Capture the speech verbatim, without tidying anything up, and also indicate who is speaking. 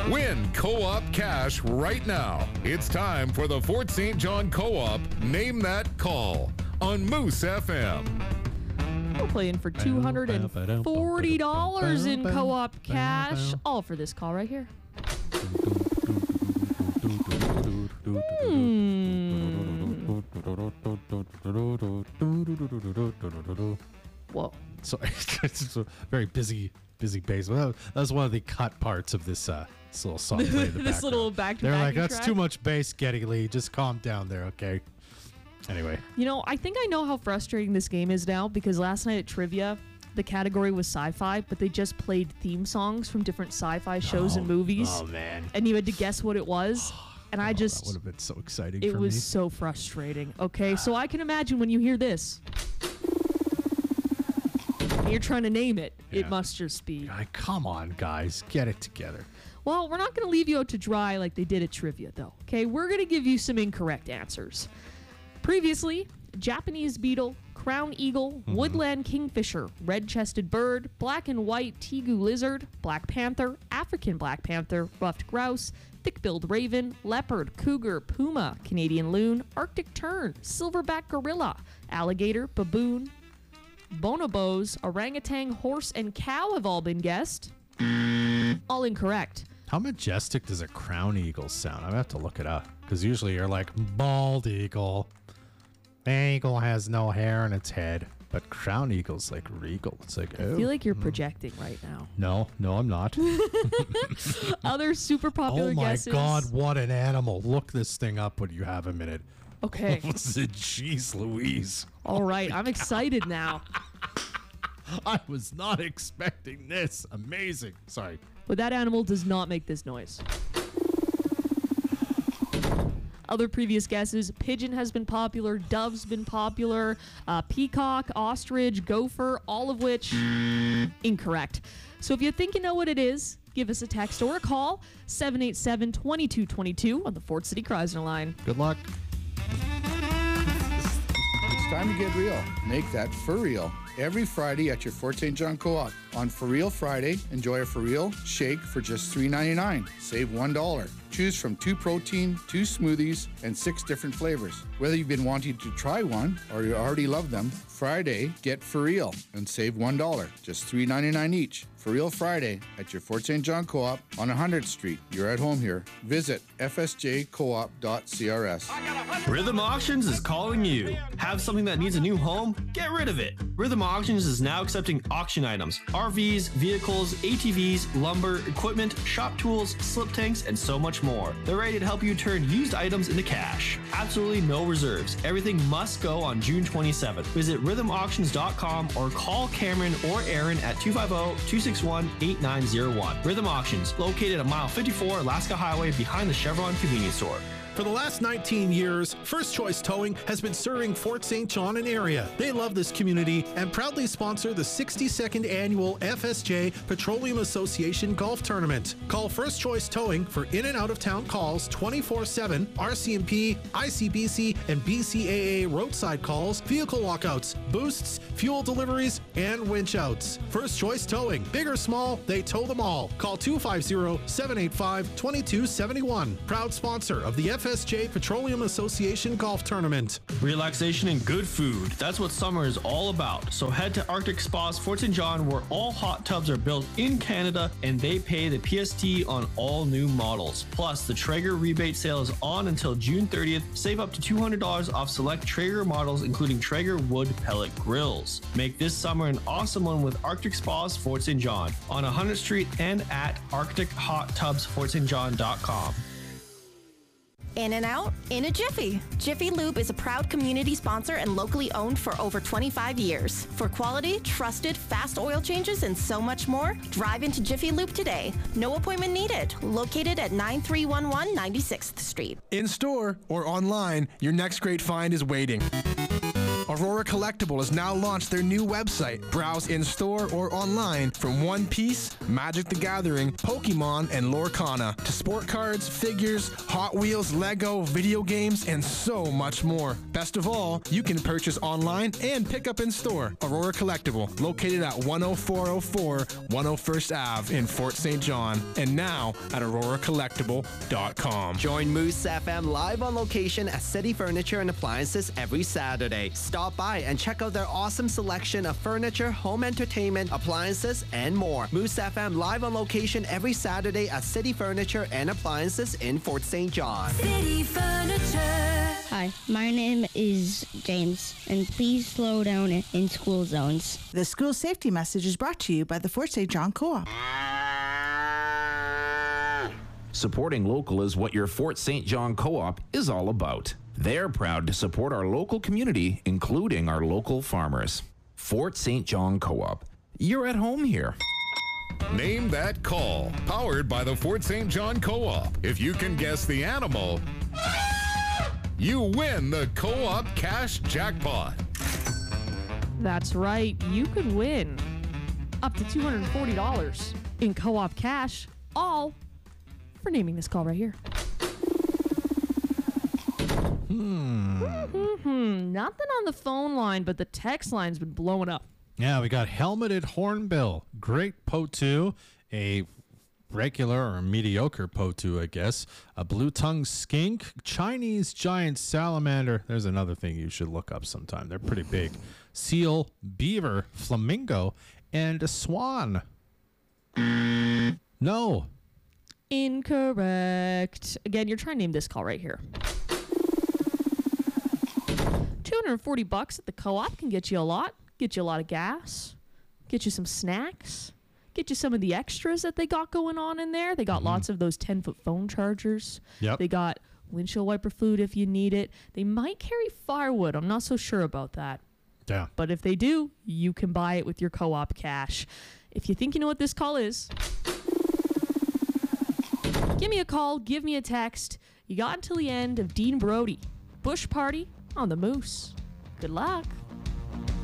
Speaker 1: Win Co-op cash right now. It's time for the Fort Saint John Co-op Name That Call on Moose F M.
Speaker 2: We're playing for two hundred forty dollars in co-op cash. All for this call right here. Hmm. Whoa.
Speaker 3: Sorry, it's a very busy, busy bass. Well, that was one of the cut parts of this, uh, this little song. Play in the
Speaker 2: This
Speaker 3: background.
Speaker 2: little back to
Speaker 3: They're
Speaker 2: back.
Speaker 3: like, that's
Speaker 2: track.
Speaker 3: too much bass, Geddy Lee. Just calm down there, okay? Anyway.
Speaker 2: You know, I think I know how frustrating this game is now because last night at trivia, the category was sci-fi, but they just played theme songs from different sci-fi shows
Speaker 3: oh,
Speaker 2: and movies.
Speaker 3: Oh, man.
Speaker 2: And you had to guess what it was. And I
Speaker 3: Oh,
Speaker 2: just...
Speaker 3: that would have been so exciting
Speaker 2: It
Speaker 3: for
Speaker 2: was
Speaker 3: me.
Speaker 2: so frustrating. Okay, so I can imagine when you hear this. and You're trying to name it.
Speaker 3: Yeah.
Speaker 2: It must just be.
Speaker 3: God, come on, guys. Get it together.
Speaker 2: Well, we're not going to leave you out to dry like they did at trivia, though. Okay, we're going to give you some incorrect answers. Previously, Japanese beetle, crown eagle,
Speaker 3: Mm-hmm.
Speaker 2: woodland kingfisher, red-chested bird, black and white tegu lizard, black panther, African black panther, ruffed grouse, thick-billed raven, leopard, cougar, puma, Canadian loon, Arctic tern, silverback gorilla, alligator, baboon, bonobos, orangutan, horse, and cow have all been guessed. All incorrect.
Speaker 3: How majestic does a crown eagle sound? I have to look it up because usually you're like bald eagle. The eagle has no hair on its head, but crown eagle's like regal. It's like, oh.
Speaker 2: I feel like you're projecting right now.
Speaker 3: No, no, I'm not.
Speaker 2: Other super popular
Speaker 3: Oh my
Speaker 2: guesses.
Speaker 3: God, what an animal. Look this thing up when you have a minute.
Speaker 2: Okay.
Speaker 3: Jeez Louise.
Speaker 2: All right. I'm excited now.
Speaker 3: I was not expecting this. Amazing. Sorry.
Speaker 2: But that animal does not make this noise. Other previous guesses, pigeon has been popular, dove's been popular, uh, peacock, ostrich, gopher, all of which incorrect. So if you think you know what it is, give us a text or a call, seven eight seven, two two two two on the Fort City Chrysler line.
Speaker 3: Good luck.
Speaker 4: It's time to get real. Make that for real. Every Friday at your Fort Saint John Co-op. On For Real Friday, enjoy a For Real shake for just three ninety-nine. Save one dollar. Choose from two protein, two smoothies, and six different flavors. Whether you've been wanting to try one or you already love them, Friday, get For Real and save one dollar. Just three ninety-nine each. For Real Friday at your Fort Saint John Co-op on one hundredth Street. You're at home here. Visit f s j co op dot c r s.
Speaker 5: Rhythm Auctions is calling you. Have something that needs a new home? Get rid of it. Rhythm Auctions is now accepting auction items, R Vs, vehicles, A T Vs, lumber, equipment, shop tools, slip tanks, and so much more. They're ready to help you turn used items into cash. Absolutely no reserves. Everything must go on June twenty-seventh. Visit rhythm auctions dot com or call Cameron or Aaron at two five zero, two six one, eight nine zero one. Rhythm Auctions, located at mile fifty-four Alaska Highway behind the Chevron convenience store.
Speaker 6: For the last nineteen years, First Choice Towing has been serving Fort Saint John and area. They love this community and proudly sponsor the sixty-second annual F S J Petroleum Association Golf Tournament. Call First Choice Towing for in and out of town calls twenty-four seven, R C M P, I C B C, and B C A A roadside calls, vehicle walkouts, boosts, fuel deliveries, and winch outs. First Choice Towing. Big or small, they tow them all. Call two five zero, seven eight five, two two seven one. Proud sponsor of the F S J Petroleum Association Golf Tournament.
Speaker 5: Relaxation and good food. That's what summer is all about. So head to Arctic Spas Fort Saint John, where all hot tubs are built in Canada and they pay the P S T on all new models. Plus, the Traeger rebate sale is on until June thirtieth. Save up to two hundred dollars off select Traeger models, including Traeger wood pellet grills. Make this summer an awesome one with Arctic Spas Fort Saint John on one hundredth Street and at arctic hot tubs fort st john dot com.
Speaker 7: In and out, in a jiffy. Jiffy Lube is a proud community sponsor and locally owned for over twenty-five years. For quality, trusted, fast oil changes, and so much more, drive into Jiffy Lube today. No appointment needed. Located at nine three one one ninety-sixth Street.
Speaker 8: In store or online, your next great find is waiting. A Aurora Collectible has now launched their new website. Browse in-store or online from One Piece, Magic the Gathering, Pokemon, and Lorcana to sport cards, figures, Hot Wheels, Lego, video games, and so much more. Best of all, you can purchase online and pick up in store. Aurora Collectible, located at one oh four oh four one oh first Avenue in Fort Saint John, and now at aurora collectible dot com.
Speaker 9: Join Moose F M live on location at City Furniture and Appliances every Saturday. Stop by and check out their awesome selection of furniture, home entertainment, appliances, and more. Moose F M live on location every Saturday at City Furniture and Appliances in Fort Saint John.
Speaker 10: City Furniture.
Speaker 11: Hi, my name is James, and please slow down in school zones.
Speaker 12: The school safety message is brought to you by the Fort Saint John Co-op.
Speaker 13: Supporting local is what your Fort Saint John Co-op is all about. They're proud to support our local community, including our local farmers. Fort Saint John Co-op. You're at home here.
Speaker 1: Name That Call, powered by the Fort Saint John Co-op. If you can guess the animal, you win the Co-op Cash Jackpot.
Speaker 2: That's right, you could win up to two hundred forty dollars in Co-op cash, all for naming this call right here.
Speaker 3: Hmm.
Speaker 2: Mm-hmm. Nothing on the phone line, but the text line's been blowing up.
Speaker 3: Yeah, we got helmeted hornbill, great Potu, a regular or mediocre Potu, I guess, a blue-tongued skink, Chinese giant salamander. There's another thing you should look up sometime. They're pretty big. Seal, beaver, flamingo, and a swan. No.
Speaker 2: Incorrect. Again, you're trying to name this call right here. two hundred forty bucks at the Co-op can get you a lot. Get you a lot of gas. Get you some snacks. Get you some of the extras that they got going on in there. They got mm-hmm. lots of those ten-foot phone chargers.
Speaker 3: Yep.
Speaker 2: They got windshield wiper fluid if you need it. They might carry firewood. I'm not so sure about that.
Speaker 3: Yeah.
Speaker 2: But if they do, you can buy it with your Co-op cash. If you think you know what this call is, give me a call, give me a text. You got until the end of Dean Brody. Bush Party on the Moose. Good luck.